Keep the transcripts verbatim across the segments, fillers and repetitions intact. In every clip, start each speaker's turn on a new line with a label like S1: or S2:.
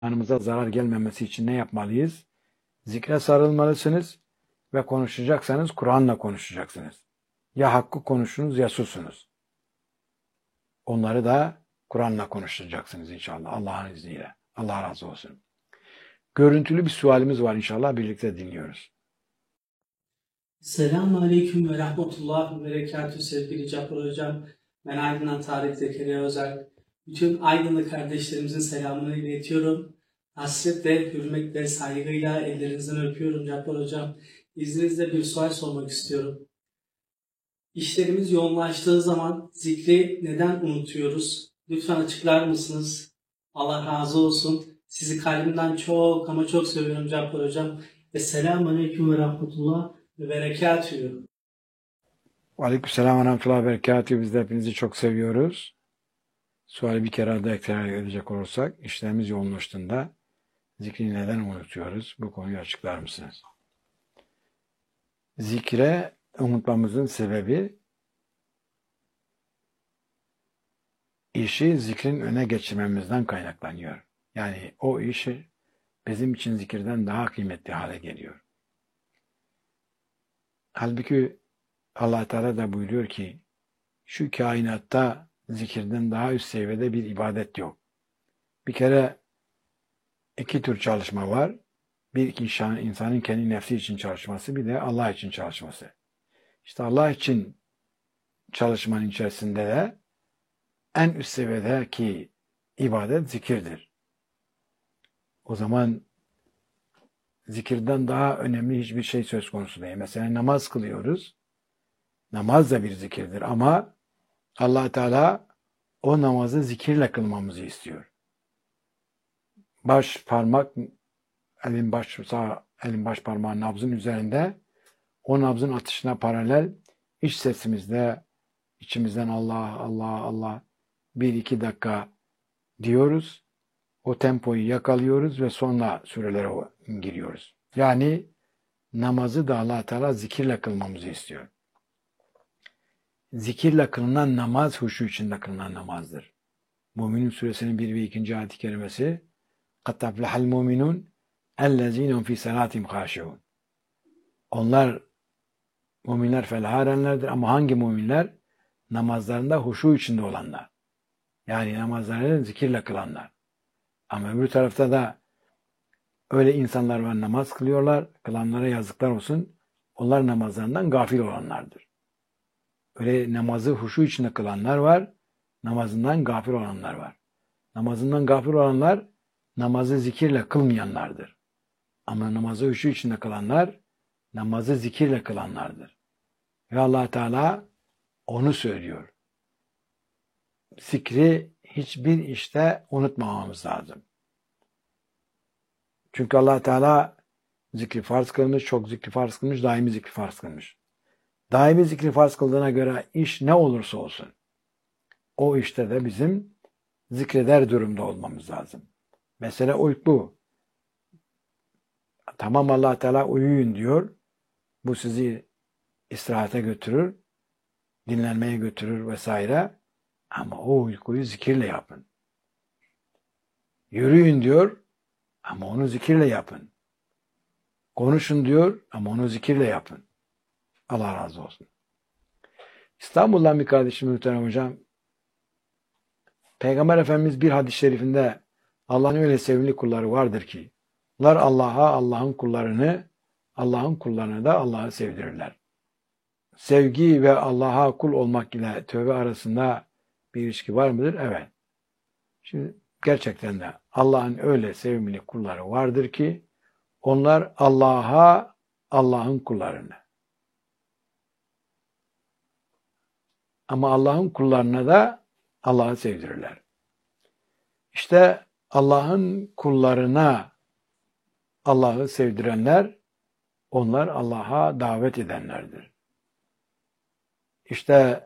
S1: imanımıza zarar gelmemesi için ne yapmalıyız? Zikre sarılmalısınız ve konuşacaksanız Kur'an'la konuşacaksınız. Ya hakkı konuşunuz ya susunuz. Onları da Kur'an'la konuşacaksınız inşallah Allah'ın izniyle. Allah razı olsun. Görüntülü bir sualimiz var inşallah birlikte dinliyoruz.
S2: Selamun Aleyküm ve Rahmetullah ve Berekatühü sevgili Cabbar Hocam. Ben Aydın'dan Tarık Zekeriya Özel. Bütün Aydınlı kardeşlerimizin selamını iletiyorum. Hasretle, hürmetle, saygıyla ellerinizden öpüyorum Cabbar Hocam. İzninizle bir sual sormak istiyorum. İşlerimiz yoğunlaştığı zaman zikri neden unutuyoruz? Lütfen açıklar mısınız? Allah razı olsun. Sizi kalbimden çok ama çok seviyorum Cabbar Hocam. Esselamu Aleyküm ve Rahmetullah ve Berekatühü.
S1: Aleykümselam ve rahmetullahi ve berekatühü. Biz de hepinizi çok seviyoruz. Suali bir kere daha tekrar edecek olursak, işlerimiz yoğunlaştığında zikri neden unutuyoruz? Bu konuyu açıklar mısınız? Zikre unutmamızın sebebi, işi zikrin öne geçirmemizden kaynaklanıyor. Yani o işi bizim için zikirden daha kıymetli hale geliyor. Halbuki Allah Teala da buyuruyor ki, şu kainatta zikirden daha üst seviyede bir ibadet yok. Bir kere iki tür çalışma var. Bir insan, insanın kendi nefsi için çalışması, bir de Allah için çalışması. İşte Allah için çalışmanın içerisinde de en üst seviyedeki ibadet zikirdir. O zaman zikirden daha önemli hiçbir şey söz konusu değil. Mesela namaz kılıyoruz. Namaz da bir zikirdir ama Allah Teala o namazı zikirle kılmamızı istiyor. Baş parmak, elin baş sağ elin baş parmağı nabzın üzerinde, o nabzın atışına paralel iç sesimizde içimizden Allah Allah Allah bir iki dakika diyoruz. O tempoyu yakalıyoruz ve sonra sürelere giriyoruz. Yani namazı da Allah Teala zikirle kılmamızı istiyor. Zikirle kılınan namaz huşu içinde kılınan namazdır. Müminun suresinin bir ve ikinci ayet-i kerimesi قَدْ تَفْلَحَ الْمُؤْمِنُونَ اَلَّذ۪ينَ فِي سَلَاتِهِمْ خَاشِعُونَ. Onlar, müminler felaha erenlerdir ama hangi müminler? Namazlarında huşu içinde olanlar. Yani namazlarını zikirle kılanlar. Ama öbür tarafta da öyle insanlar var, namaz kılıyorlar, kılanlara yazıklar olsun. Onlar namazlarından gafil olanlardır. Öyle namazı huşu içinde kılanlar var, namazından gafil olanlar var. Namazından gafil olanlar, namazı zikirle kılmayanlardır. Ama namazı huşu içinde kılanlar, namazı zikirle kılanlardır. Ve Allah Teala onu söylüyor. Zikri hiçbir işte unutmamamız lazım. Çünkü Allah Teala zikri farz kılmış, çok zikri farz kılmış, daimi zikri farz kılmış. Daimi zikri farz kıldığına göre iş ne olursa olsun, o işte de bizim zikreder durumda olmamız lazım. Mesela uyku. Tamam, Allah Teala uyuyun diyor. Bu sizi istirahate götürür, dinlenmeye götürür vesaire. Ama o uykuyu zikirle yapın. Yürüyün diyor ama onu zikirle yapın. Konuşun diyor ama onu zikirle yapın. Allah razı olsun. İstanbul'dan bir kardeşim muhterem hocam, Peygamber Efendimiz bir hadis-i şerifinde Allah'ın öyle sevimli kulları vardır ki onlar Allah'a, Allah'ın kullarını, Allah'ın kullarını da Allah'ı sevdirirler. Sevgi ve Allah'a kul olmak ile tövbe arasında bir ilişki var mıdır? Evet. Şimdi gerçekten de Allah'ın öyle sevimli kulları vardır ki onlar Allah'a, Allah'ın kullarını. Ama Allah'ın kullarına da Allah'ı sevdirirler. İşte Allah'ın kullarına Allah'ı sevdirenler, onlar Allah'a davet edenlerdir. İşte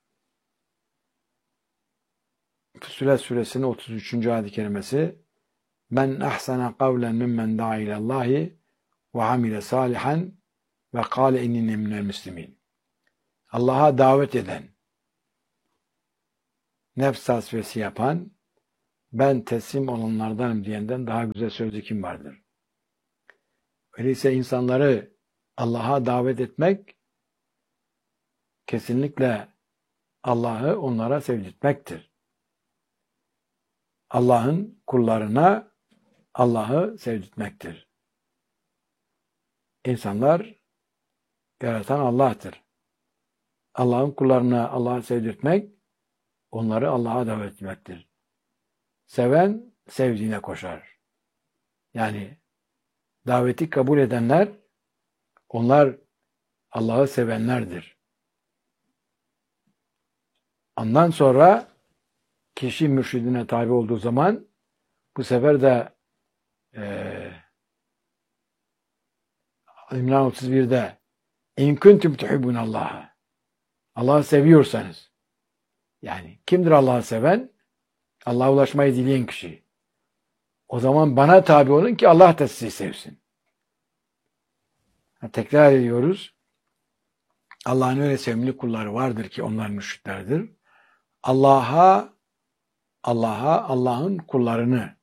S1: Füssilet suresinin otuz üçüncü ayet-i kerimesi Men ahsana kavlen mimmen da'a ilallahi ve amile salihan ve kâle innine minel müslimin. Allah'a davet eden, nefs tasfiyesi yapan, ben teslim olanlardanım diyenden daha güzel sözlü kim vardır? Öyleyse insanları Allah'a davet etmek kesinlikle Allah'ı onlara sevdirtmektir. Allah'ın kullarına Allah'ı sevdirtmektir. İnsanlar yaratan Allah'tır. Allah'ın kullarına Allah'ı sevdirtmek, onları Allah'a davet etmektir. Seven sevdiğine koşar. Yani daveti kabul edenler, onlar Allah'ı sevenlerdir. Ondan sonra kişi mürşidine tabi olduğu zaman bu sefer de e, İmran otuz birde İn kuntum tuhibbun Allah'a, Allah'ı seviyorsanız, yani kimdir Allah'ı seven? Allah'a ulaşmayı dileyen kişi. O zaman bana tabi olun ki Allah da sizi sevsin. Tekrar ediyoruz. Allah'ın öyle sevimli kulları vardır ki onlar mürşitlerdir. Allah'a Allah'a Allah'ın kullarını,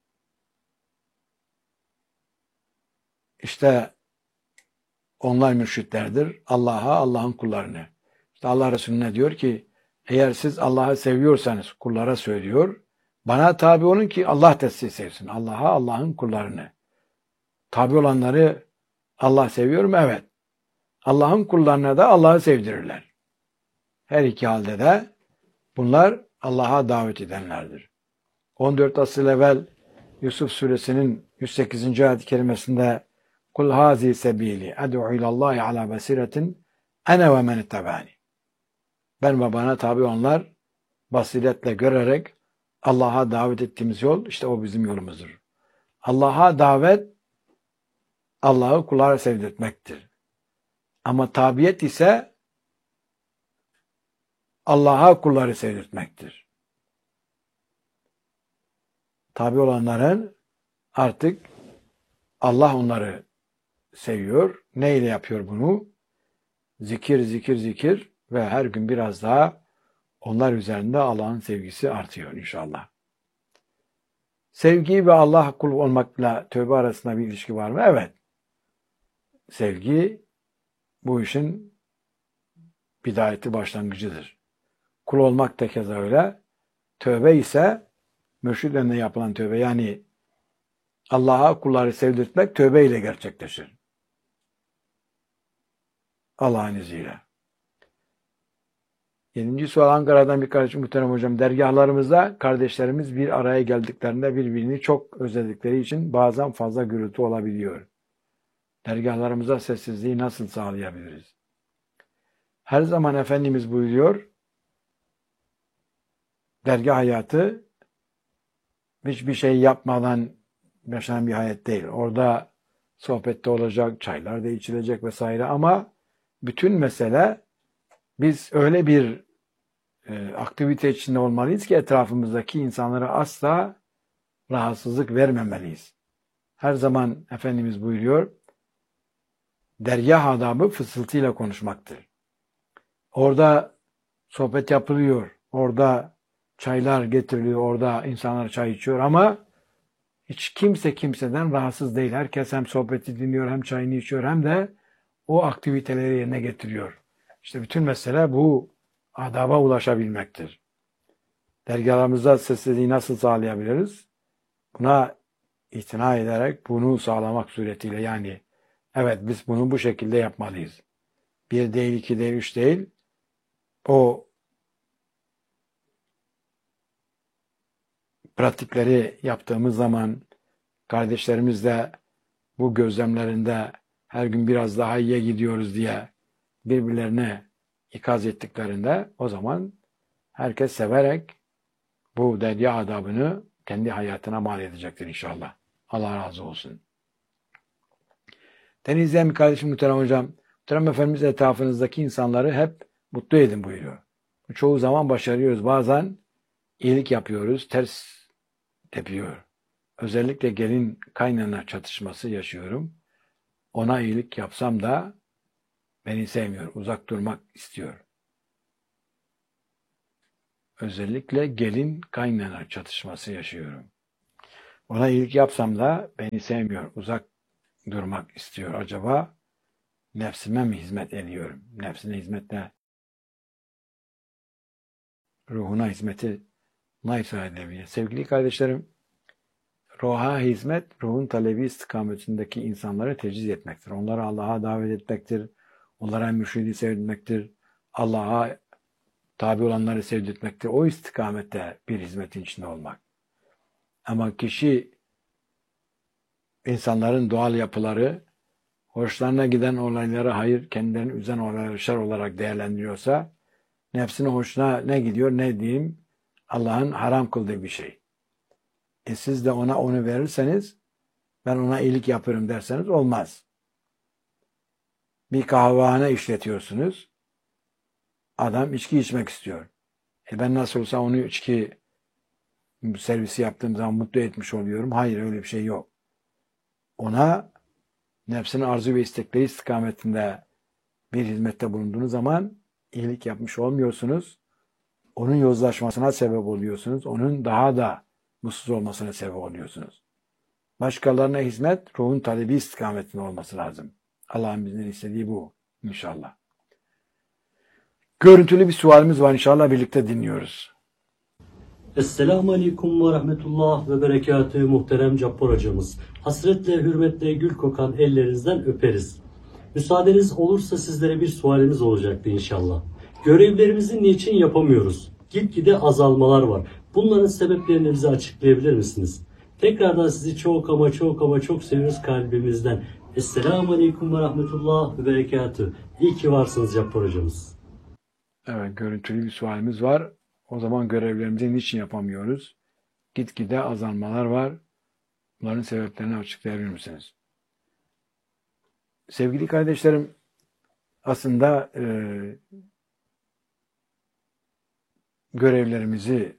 S1: işte onlar mürşitlerdir. Allah'a Allah'ın kullarını. İşte Allah Resulüne diyor ki eğer siz Allah'ı seviyorsanız kullara söylüyor. Bana tabi olun ki Allah da sizi sevsin. Allah'a Allah'ın kullarını. Tabi olanları Allah seviyor mu? Evet. Allah'ın kullarına da Allah'ı sevdirirler. Her iki halde de bunlar Allah'a davet edenlerdir. on dört asır evvel Yusuf suresinin yüz sekizinci ayet-i kerimesinde Kul hazi sebili ed'u ilallahi ala basiretin ene ve men ittabani. Ben ve bana tabi olanlar basiretle görerek Allah'a davet ettiğimiz yol işte o bizim yolumuzdur. Allah'a davet Allah'ı kullara sevdirtmektir. Ama tabiyet ise Allah'a kulları sevdirtmektir. Tabi olanların artık Allah onları seviyor. Ne ile yapıyor bunu? Zikir, zikir, zikir ve her gün biraz daha onlar üzerinde Allah'ın sevgisi artıyor inşallah. Sevgi ve Allah kul olmakla tövbe arasında bir ilişki var mı? Evet. Sevgi bu işin bidayeti, başlangıcıdır. Kul olmak da keza öyle. Tövbe ise mürşid önüne yapılan tövbe. Yani Allah'a kulları sevdirtmek tövbe ile gerçekleşir. Allah'ın izniyle. Yedinci sual Ankara'dan bir kardeşim muhterem hocam. Dergahlarımızda kardeşlerimiz bir araya geldiklerinde birbirini çok özledikleri için bazen fazla gürültü olabiliyor. Dergahlarımıza sessizliği nasıl sağlayabiliriz? Her zaman Efendimiz buyuruyor, dergah hayatı hiçbir şey yapmadan yaşanan bir hayat değil. Orada sohbette olacak, çaylar da içilecek vesaire ama bütün mesele biz öyle bir e, aktivite içinde olmalıyız ki etrafımızdaki insanlara asla rahatsızlık vermemeliyiz. Her zaman Efendimiz buyuruyor, dergah adabı fısıltıyla konuşmaktır. Orada sohbet yapılıyor, orada çaylar getiriliyor, orada insanlar çay içiyor ama hiç kimse kimseden rahatsız değil. Herkes hem sohbeti dinliyor, hem çayını içiyor, hem de o aktiviteleri yerine getiriyor. İşte bütün mesele bu adaba ulaşabilmektir. Dergahlarımızda sessizliği nasıl sağlayabiliriz? Buna itina ederek bunu sağlamak suretiyle yani evet biz bunu bu şekilde yapmalıyız. Bir değil, iki değil, üç değil. O pratikleri yaptığımız zaman kardeşlerimiz de bu gözlemlerinde her gün biraz daha iyiye gidiyoruz diye birbirlerine ikaz ettiklerinde o zaman herkes severek bu derya adabını kendi hayatına mal edecektir inşallah. Allah razı olsun. Denizleyen bir kardeşim muhterem hocam, muhterem Efendimiz etrafınızdaki insanları hep mutlu edin buyuruyor. Çoğu zaman başarıyoruz. Bazen iyilik yapıyoruz, ters tepiyor. Özellikle gelin kaynana çatışması yaşıyorum. Ona iyilik yapsam da beni sevmiyor, uzak durmak istiyor. Özellikle gelin kaynana çatışması yaşıyorum. Ona iyilik yapsam da beni sevmiyor, uzak durmak istiyor. Acaba nefsime mi hizmet ediyorum? Nefsine hizmetle ruhuna hizmeti naysa edebilir. Sevgili kardeşlerim, ruha hizmet, ruhun talebi istikametindeki insanları teciz etmektir. Onları Allah'a davet etmektir. Onlara mürşidi sevdirmektir. Allah'a tabi olanları sevdirmektir. O istikamette bir hizmetin içinde olmak. Ama kişi insanların doğal yapıları, hoşlarına giden olayları hayır, kendilerini üzen olayları şer olarak değerlendiriyorsa, nefsine hoşuna ne gidiyor ne diyeyim, Allah'ın haram kıldığı bir şey. E siz de ona onu verirseniz, ben ona iyilik yaparım derseniz olmaz. Bir kahvehane işletiyorsunuz, adam içki içmek istiyor. E ben nasıl olsa onu içki servisi yaptığım zaman mutlu etmiş oluyorum. Hayır, öyle bir şey yok. Ona nefsinin arzu ve istekleri istikametinde bir hizmette bulunduğunuz zaman iyilik yapmış olmuyorsunuz. Onun yozlaşmasına sebep oluyorsunuz. Onun daha da mutsuz olmasına sebep oluyorsunuz. Başkalarına hizmet, ruhun talebi istikametinde olması lazım. Allah'ın bizden istediği bu inşallah. Görüntülü bir sualimiz var, inşallah birlikte dinliyoruz.
S3: Esselamu Aleyküm ve Rahmetullah ve Berekatühü muhterem Cabbar hocamız. Hasretle, hürmetle gül kokan ellerinizden öperiz. Müsaadeniz olursa sizlere bir sualimiz olacaktı inşallah. Görevlerimizi niçin yapamıyoruz? Gitgide azalmalar var. Bunların sebeplerini bize açıklayabilir misiniz? Tekrardan sizi çok ama çok ama çok seviyoruz kalbimizden. Esselamu Aleyküm ve Rahmetullah ve Berekatühü. İyi ki varsınız Cabbar hocamız.
S1: Evet, görüntülü bir sualimiz var. O zaman görevlerimizi niçin yapamıyoruz? Gitgide azalmalar var. Bunların sebeplerini açıklayabilir misiniz? Sevgili kardeşlerim, aslında e, görevlerimizi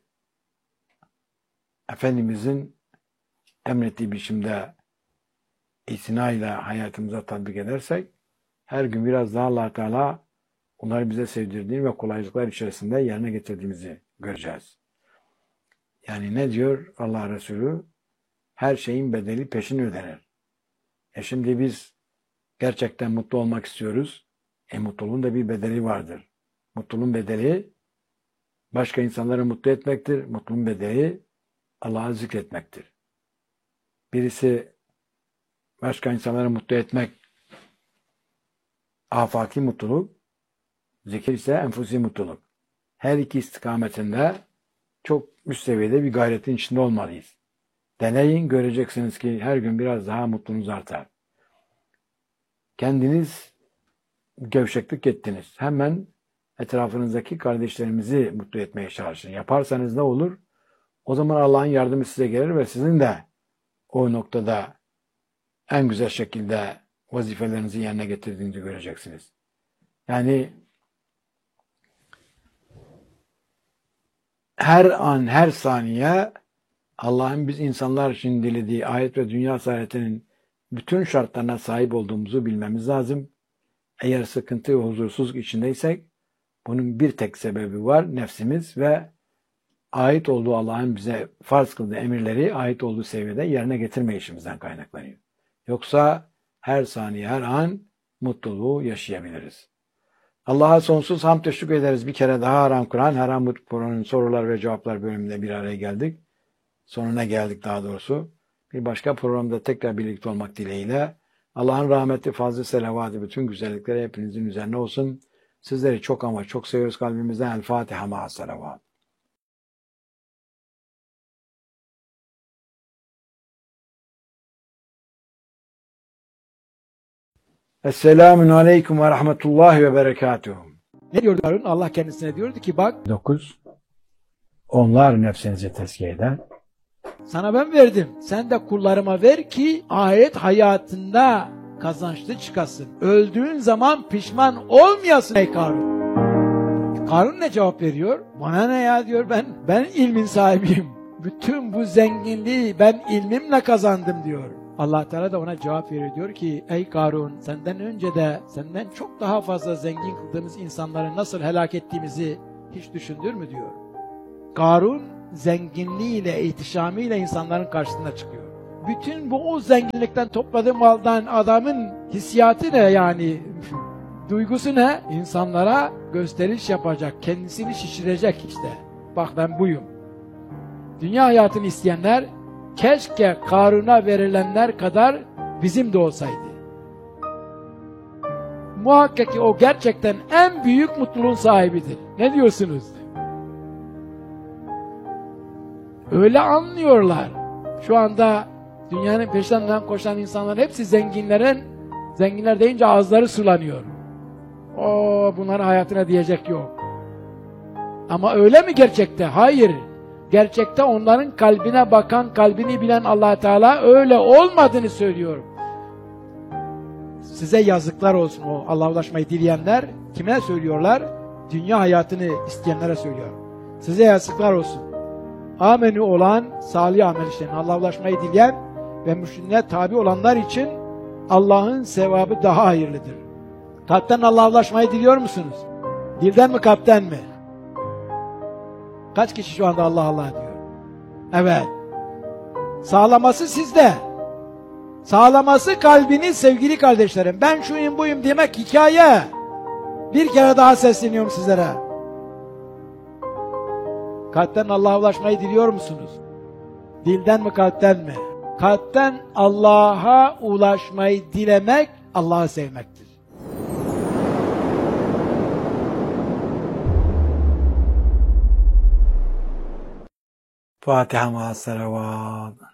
S1: Efendimizin emrettiği biçimde itinayla hayatımıza tatbik edersek, her gün biraz daha Allah Teala onları bize sevdirdiğini ve kolaylıklar içerisinde yerine getirdiğimizi göreceğiz. Yani ne diyor Allah Resulü? Her şeyin bedeli peşin ödenir. E şimdi biz gerçekten mutlu olmak istiyoruz. E mutluluğun da bir bedeli vardır. Mutluluğun bedeli başka insanları mutlu etmektir. Mutluluğun bedeli Allah'ı zikretmektir. Birisi başka insanları mutlu etmek afaki mutluluk, zikir ise enfusi mutluluk. Her iki istikametinde çok üst seviyede bir gayretin içinde olmalıyız. Deneyin, göreceksiniz ki her gün biraz daha mutluluğunuz artar. Kendiniz gevşeklik ettiniz. Hemen etrafınızdaki kardeşlerimizi mutlu etmeye çalışın. Yaparsanız ne olur? O zaman Allah'ın yardımı size gelir ve sizin de o noktada en güzel şekilde vazifelerinizi yerine getirdiğinizi göreceksiniz. Yani her an, her saniye Allah'ın biz insanlar için dilediği ayet ve dünya saadetinin bütün şartlarına sahip olduğumuzu bilmemiz lazım. Eğer sıkıntı ve huzursuzluk içindeysek bunun bir tek sebebi var, nefsimiz ve ait olduğu Allah'ın bize farz kıldığı emirleri ait olduğu seviyede yerine getirmeyişimizden kaynaklanıyor. Yoksa her saniye, her an mutluluğu yaşayabiliriz. Allah'a sonsuz hamd teşekkür ederiz. Bir kere daha Haram Kur'an, Haram Kur'an'ın sorular ve cevaplar bölümünde bir araya geldik. Sonuna geldik daha doğrusu. Bir başka programda tekrar birlikte olmak dileğiyle. Allah'ın rahmeti, fazla selavatı, bütün güzellikleri hepinizin üzerine olsun. Sizleri çok ama çok seviyoruz kalbimizden. El Fatiha ma'a selavat. Esselamun aleyküm ve rahmetullahi ve berekatuhu.
S4: Ne diyordu Harun? Allah kendisine diyordu ki bak
S1: dokuz. Onlar nefsinizi tezkiye eder.
S4: sana ben verdim. Sen de kullarıma ver ki ahiret hayatında kazançlı çıkasın. Öldüğün zaman pişman olmayasın ey Karun. Karun ne cevap veriyor? Bana ne ya diyor, ben ben ilmin sahibiyim. Bütün bu zenginliği ben ilmimle kazandım diyor. Allah Teala da ona cevap veriyor, diyor ki ey Karun, senden önce de senden çok daha fazla zengin kıldığımız insanları nasıl helak ettiğimizi hiç düşündün mü diyor. Karun zenginliğiyle, ihtişamıyla insanların karşısına çıkıyor. Bütün bu o zenginlikten topladığı maldan adamın hissiyatı ne yani? Duygusu ne? İnsanlara gösteriş yapacak, kendisini şişirecek işte. Bak ben buyum. Dünya hayatını isteyenler, keşke Karun'a verilenler kadar bizim de olsaydı. Muhakkak ki o gerçekten en büyük mutluluğun sahibidir. Ne diyorsunuz? Öyle anlıyorlar. Şu anda dünyanın peşinden koşan insanların hepsi zenginlerin, zenginler deyince ağızları sulanıyor. O bunların hayatına diyecek yok. Ama öyle mi gerçekte? Hayır. Gerçekte onların kalbine bakan, kalbini bilen Allah Teala öyle olmadığını söylüyor. Size yazıklar olsun o Allah'a ulaşmayı dileyenler. Kime söylüyorlar? Dünya hayatını isteyenlere söylüyor. Size yazıklar olsun. Amenü olan, salih amel işleyen, Allah'a ulaşmayı dileyen ve müşrikine tabi olanlar için Allah'ın sevabı daha hayırlıdır. Kalpten Allah'a ulaşmayı diliyor musunuz? Dilden mi, kalpten mi? Kaç kişi şu anda Allah Allah diyor? Evet. Sağlaması sizde. Sağlaması kalbiniz sevgili kardeşlerim. Ben şuyum buyum demek hikaye. Bir kere daha sesleniyorum sizlere. Kalpten Allah'a ulaşmayı diliyor musunuz? Dilden mi, kalpten mi? Kalpten Allah'a ulaşmayı dilemek, Allah'ı sevmektir.
S1: Fatiha ma'as salavat.